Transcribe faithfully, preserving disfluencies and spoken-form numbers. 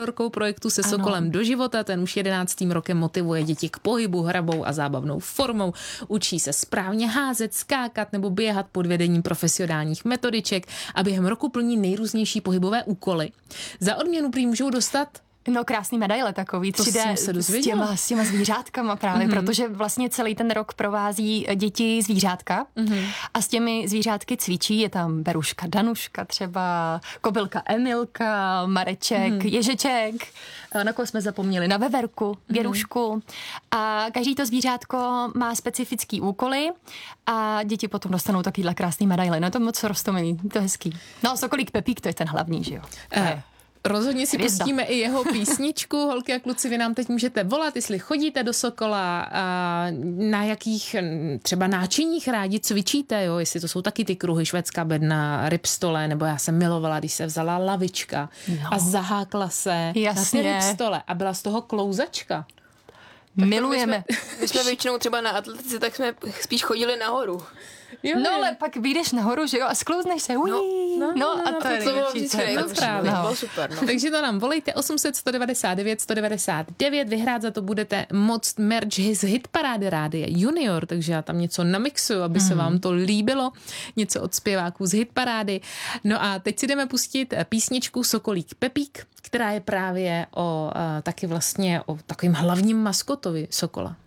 projektu Se Sokolem ano. do života, ten už jedenáctým rokem motivuje děti k pohybu, hrabou a zábavnou formou. Učí se správně házet, skákat nebo běhat pod vedením profesionálních metodiček a během roku plní nejrůznější pohybové úkoly. Za odměnu prý můžou dostat No krásný medaile takový, To tři dé jsem se s těma, s těma zvířátkama právě, mm-hmm. protože vlastně celý ten rok provází děti zvířátka mm-hmm. a s těmi zvířátky cvičí, je tam Beruška Danuška třeba, kobylka Emilka, Mareček, mm-hmm. Ježeček, na koho jsme zapomněli, na Veverku, Věrušku mm-hmm. a každý to zvířátko má specifický úkoly a děti potom dostanou takovýhle krásný medaile, no to moc roztomilý, to je hezký. No Sokolík Pepík, to je ten hlavní, že jo. Eh. Rozhodně si Hvězda. pustíme i jeho písničku. Holky a kluci, vy nám teď můžete volat, jestli chodíte do Sokola, a na jakých třeba náčiních rádi cvičíte, jo? Jestli to jsou taky ty kruhy, švédská bedna, ripstole, nebo já jsem milovala, když se vzala lavička no. a zahákla se Jasně. na ty ripstole a byla z toho klouzačka. Tak Milujeme. My jsme, my jsme většinou třeba na atletice, tak jsme spíš chodili nahoru. Jo, no ale pak vyjdeš nahoru, že jo, a sklouzneš se, ují. No, no, no, no, a to, to, je to bylo nejlepší, vždycky co je nejlepší. právě. No. Bylo super, no. Takže to nám volejte osm set, sto devadesát devět, sto devadesát devět, vyhrát za to budete moct merch z hitparády rádia Junior, takže já tam něco namixuju, aby mm. se vám to líbilo, něco od zpěváků z hitparády. No a teď si jdeme pustit písničku Sokolík Pepík, která je právě o taky vlastně o takovým hlavním maskotovi Sokola.